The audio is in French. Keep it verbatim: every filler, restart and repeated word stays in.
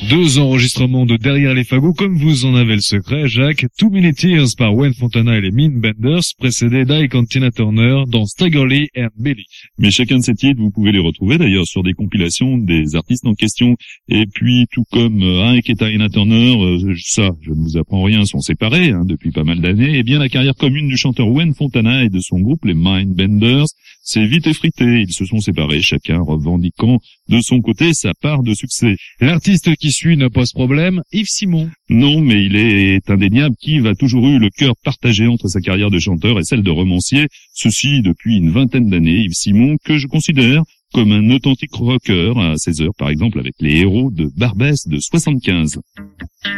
Deux enregistrements de Derrière les fagots, comme vous en avez le secret, Jacques. Too Many Tears par Wayne Fontana et les Mean Benders, précédé d'Ike and Tina Turner dans Staggerly and Billy. Mais chacun de ces titres, vous pouvez les retrouver d'ailleurs sur des compilations des artistes en question. Et puis, tout comme Ike et Tina Turner, euh, ça, je ne vous apprends rien, sont séparés hein, depuis pas mal d'années. Et bien, la carrière commune du chanteur Wayne Fontana et de son groupe, les Mean Benders, s'est vite effritée. Ils se sont séparés, chacun revendiquant de son côté sa part de succès. L'artiste qui suit n'a pas ce problème, Yves Simon. Non, mais il est indéniable qu'Yves a toujours eu le cœur partagé entre sa carrière de chanteur et celle de romancier, ceci depuis une vingtaine d'années. Yves Simon, que je considère comme un authentique rocker, à ses heures par exemple avec les Héros de Barbès de soixante-quinze.